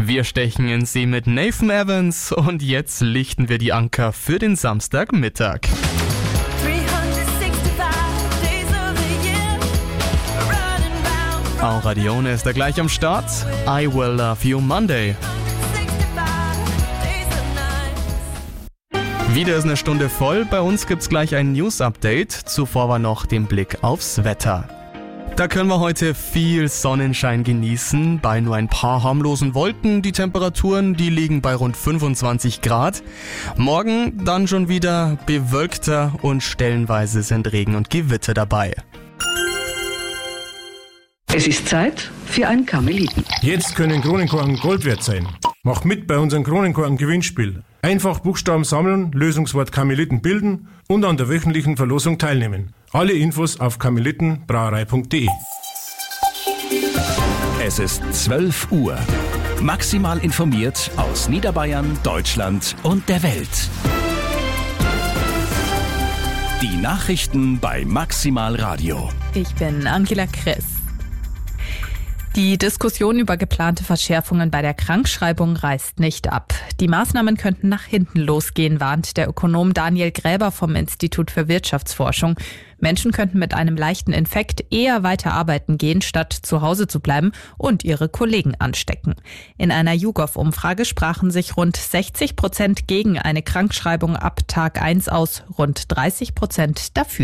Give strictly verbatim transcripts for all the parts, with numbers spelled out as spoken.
Wir stechen in See mit Nathan Evans und jetzt lichten wir die Anker für den Samstagmittag. Auch Radione ist da gleich am Start. I Will Love You Monday. Wieder ist eine Stunde voll. Bei uns gibt's gleich ein News-Update. Zuvor war noch den Blick aufs Wetter. Da können wir heute viel Sonnenschein genießen, bei nur ein paar harmlosen Wolken. Die Temperaturen, die liegen bei rund fünfundzwanzig Grad. Morgen dann schon wieder bewölkter und stellenweise sind Regen und Gewitter dabei. Es ist Zeit für einen Karmeliten. Jetzt können Kronenkorken Gold wert sein. Mach mit bei unserem Kronenkorken-Gewinnspiel. Einfach Buchstaben sammeln, Lösungswort Karmeliten bilden und an der wöchentlichen Verlosung teilnehmen. Alle Infos auf karmelitenbrauerei punkt de. Es ist zwölf Uhr. Maximal informiert aus Niederbayern, Deutschland und der Welt. Die Nachrichten bei Maximal Radio. Ich bin Angela Kress. Die Diskussion über geplante Verschärfungen bei der Krankschreibung reißt nicht ab. Die Maßnahmen könnten nach hinten losgehen, warnt der Ökonom Daniel Gräber vom Institut für Wirtschaftsforschung. Menschen könnten mit einem leichten Infekt eher weiter arbeiten gehen, statt zu Hause zu bleiben und ihre Kollegen anstecken. In einer YouGov-Umfrage sprachen sich rund sechzig Prozent gegen eine Krankschreibung ab Tag eins aus, rund dreißig Prozent dafür.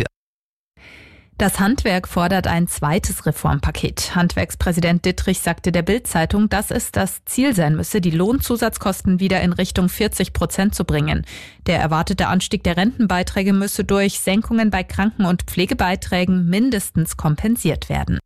Das Handwerk fordert ein zweites Reformpaket. Handwerkspräsident Dittrich sagte der Bild-Zeitung, dass es das Ziel sein müsse, die Lohnzusatzkosten wieder in Richtung vierzig Prozent zu bringen. Der erwartete Anstieg der Rentenbeiträge müsse durch Senkungen bei Kranken- und Pflegebeiträgen mindestens kompensiert werden.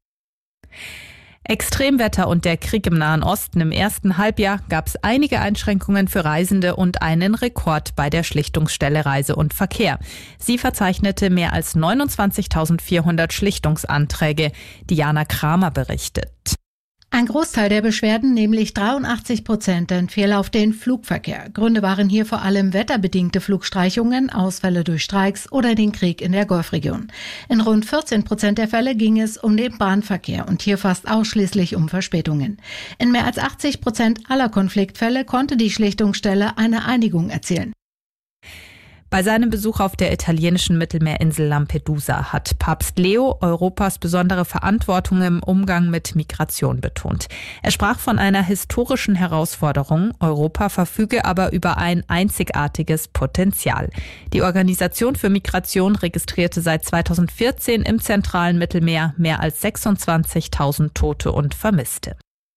Extremwetter und der Krieg im Nahen Osten. Im ersten Halbjahr gab es einige Einschränkungen für Reisende und einen Rekord bei der Schlichtungsstelle Reise und Verkehr. Sie verzeichnete mehr als neunundzwanzigtausendvierhundert Schlichtungsanträge. Diana Kramer berichtet. Ein Großteil der Beschwerden, nämlich dreiundachtzig Prozent, entfiel auf den Flugverkehr. Gründe waren hier vor allem wetterbedingte Flugstreichungen, Ausfälle durch Streiks oder den Krieg in der Golfregion. In rund vierzehn Prozent der Fälle ging es um den Bahnverkehr und hier fast ausschließlich um Verspätungen. In mehr als achtzig Prozent aller Konfliktfälle konnte die Schlichtungsstelle eine Einigung erzielen. Bei seinem Besuch auf der italienischen Mittelmeerinsel Lampedusa hat Papst Leo Europas besondere Verantwortung im Umgang mit Migration betont. Er sprach von einer historischen Herausforderung. Europa verfüge aber über ein einzigartiges Potenzial. Die Organisation für Migration registrierte seit zweitausendvierzehn im zentralen Mittelmeer mehr als sechsundzwanzigtausend Tote und Vermisste.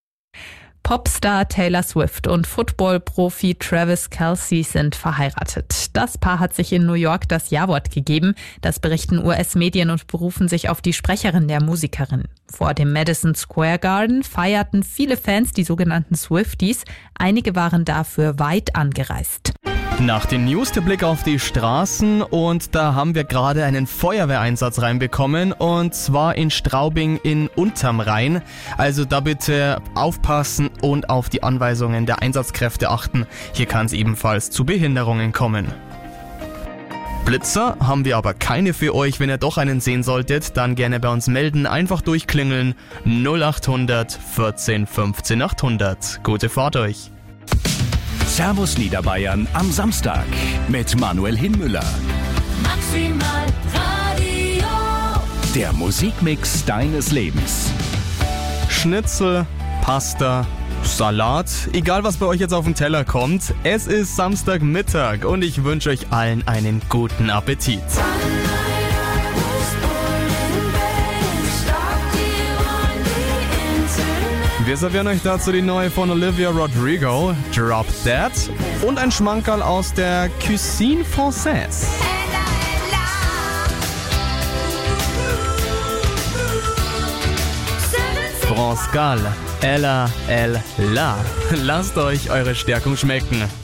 Popstar Taylor Swift und Football-Profi Travis Kelce sind verheiratet. Das Paar hat sich in New York das Ja-Wort gegeben. Das berichten U S-Medien und berufen sich auf die Sprecherin der Musikerin. Vor dem Madison Square Garden feierten viele Fans die sogenannten Swifties. Einige waren dafür weit angereist. Nach den News der Blick auf die Straßen und da haben wir gerade einen Feuerwehreinsatz reinbekommen und zwar in Straubing in Unterm Rhein. Also da bitte aufpassen und auf die Anweisungen der Einsatzkräfte achten. Hier kann es ebenfalls zu Behinderungen kommen. Blitzer haben wir aber keine für euch. Wenn ihr doch einen sehen solltet, dann gerne bei uns melden. Einfach durchklingeln. null acht hundert vierzehn fünfzehn achthundert. Gute Fahrt euch. Servus Niederbayern am Samstag mit Manuel Hinmüller. Maximal Radio. Der Musikmix deines Lebens. Schnitzel, Pasta, Salat, egal was bei euch jetzt auf den Teller kommt. Es ist Samstagmittag und ich wünsche euch allen einen guten Appetit. Wir servieren euch dazu die neue von Olivia Rodrigo, Drop Dead, und ein Schmankerl aus der Cuisine Française. France Gall, Ella, El, La. Lasst euch eure Stärkung schmecken.